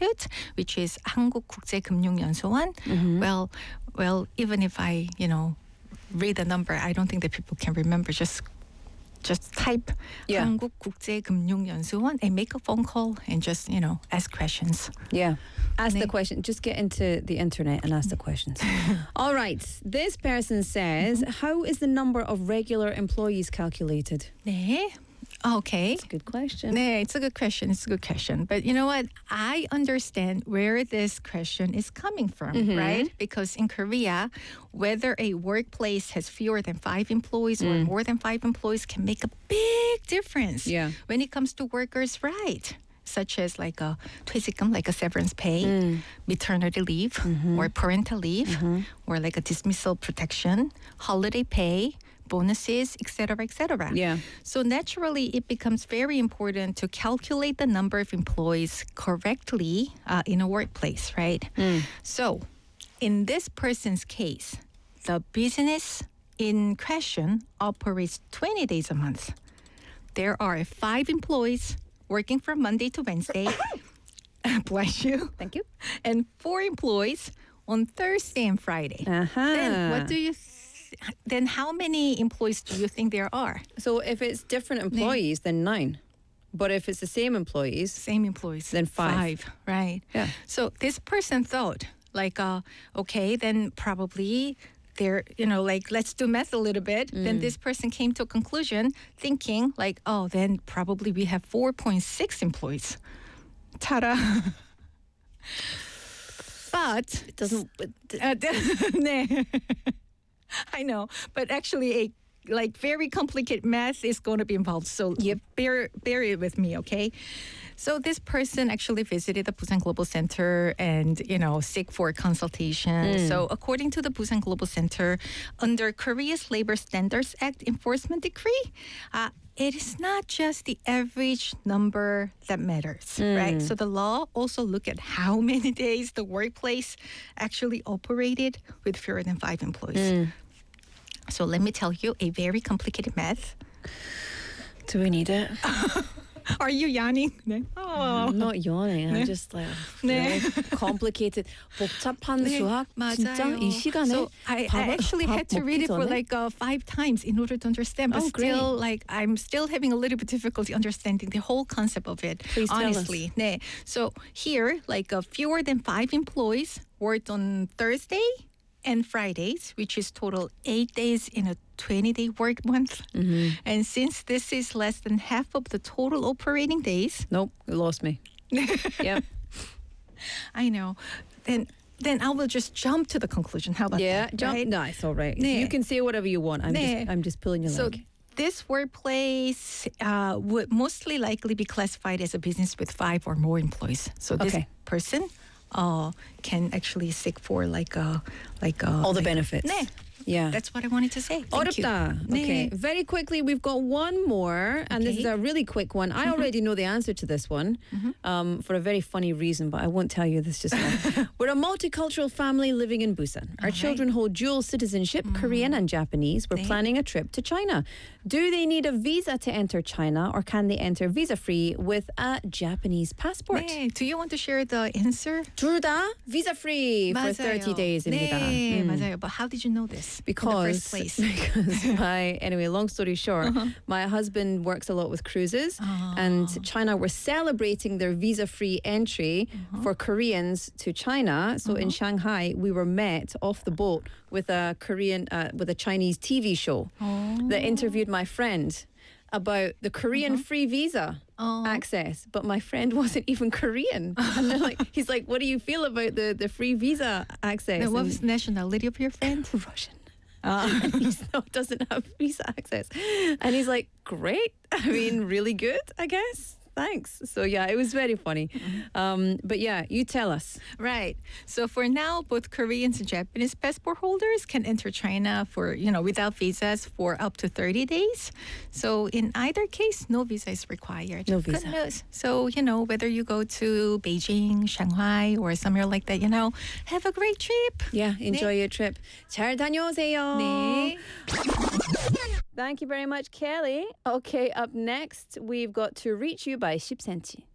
Institute, which is 한국국제금융연수원. Well, even if I, read the number, I don't think that people can remember. Just type 한국국제금융연수원 and make a phone call and just, ask questions. Yeah. Ask the question. Just get into the internet and ask the questions. All right. This person says, how is the number of regular employees calculated? 네. Okay. That's a good question. 네, it's a good question. But you know what? I understand where this question is coming from, right? Because in Korea, whether a workplace has fewer than 5 employees or more than 5 employees can make a big difference when it comes to workers' rights, such as like a 퇴직금, like a severance pay, maternity leave, or parental leave, or like a dismissal protection, holiday pay, bonuses, etc., etc. Yeah. So naturally, it becomes very important to calculate the number of employees correctly in a workplace, right? So in this person's case, the business in question operates 20 days a month. There are 5 employees working from Monday to Wednesday. Bless you. Thank you. And 4 employees on Thursday and Friday. Then what do you Then how many employees do you think there are? So if it's different employees, then 9. But if it's the same employees, then 5. Right. Yeah. So this person thought, like, okay, then probably they're, let's do math a little bit. Then this person came to a conclusion thinking like, oh, then probably we have 4.6 employees. Ta-da. But it doesn't. 네. I know, but actually a very complicated math is going to be involved. So bear it with me, okay? So this person actually visited the Busan Global Center and, seek for consultation. So according to the Busan Global Center, under Korea's Labor Standards Act enforcement decree, it is not just the average number that matters, right? So the law also look at how many days the workplace actually operated with fewer than 5 employees. So let me tell you a very complicated math. Do we need it? Are you yawning? 네. I'm not yawning. I'm just like really complicated. 복잡한 수학 진짜 이 시간에. So I actually had to read it for 5 times in order to understand. But still, I'm still having a little bit difficulty understanding the whole concept of it. Please honestly. tell us. 네. So here, fewer than 5 employees worked on Thursday and Fridays, which is total 8 days in a 20-day work month. And since this is less than half of the total operating days. Nope, you lost me. Yep. I know. Then I will just jump to the conclusion. How about that? Jump. Right? No, it's all right. 네. You can say whatever you want. I'm just pulling your leg. This workplace would mostly likely be classified as a business with 5 or more employees. So this person can actually seek for all the benefits. 네. Yeah. That's what I wanted to say. Thank you. 어렵다. Okay. Very quickly, we've got one more, and this is a really quick one. I already know the answer to this one for a very funny reason, but I won't tell you this just now. We're a multicultural family living in Busan. Our children hold dual citizenship, Korean and Japanese. We're planning a trip to China. Do they need a visa to enter China, or can they enter visa-free with a Japanese passport? 네. Do you want to share the answer? 둘 다 visa-free for 30 days입니다. 네, 맞아요. But how did you know this? Because, in the first place? Anyway, long story short, my husband works a lot with cruises, and China were celebrating their visa-free entry for Koreans to China. So in Shanghai, we were met off the boat with a Chinese TV show that interviewed my friend about the Korean free visa access, but my friend wasn't even Korean. And he's like, what do you feel about the free visa access? Now, what was the nationality of your friend? Russian. He doesn't have visa access. And he's like, great. I mean, really good, I guess. Thanks. So yeah, it was very funny. But yeah, you tell us. Right. So for now, both Koreans and Japanese passport holders can enter China for, without visas for up to 30 days. So in either case, no visa is required. No visa. Good news. So, whether you go to Beijing, Shanghai, or somewhere like that, have a great trip. Yeah, enjoy your trip. 잘 다녀오세요. 네. Thank you very much, Kelly. Okay, up next, we've got To Reach You by 10cm.